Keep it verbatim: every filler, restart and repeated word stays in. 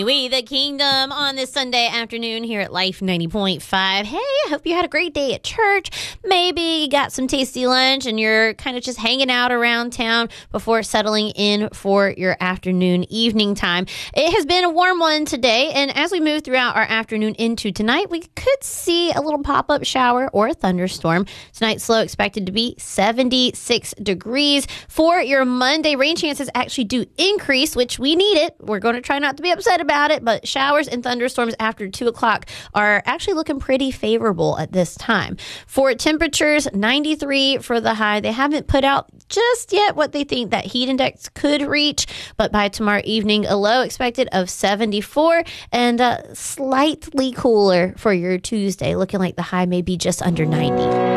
We the Kingdom on this Sunday afternoon here at Life ninety point five. Hey, I hope you had a great day at church. Maybe you got some tasty lunch and you're kind of just hanging out around town before settling in for your afternoon, evening time. It has been a warm one today, and as we move throughout our afternoon into tonight, we could see a little pop-up shower or a thunderstorm. Tonight's low expected to be seventy-six degrees. For your Monday, rain chances actually do increase, which we need it. We're going to try not to be upset about about it, but showers and thunderstorms after two o'clock are actually looking pretty favorable at this time. For temperatures, ninety-three for the high. They haven't put out just yet what they think that heat index could reach, but by tomorrow evening, a low expected of seventy-four and uh, slightly cooler for your Tuesday, looking like the high may be just under ninety.